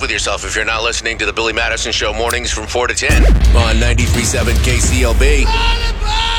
with yourself if you're not listening to the Billy Madison Show mornings from 4 to 10 on 93.7 KCLB.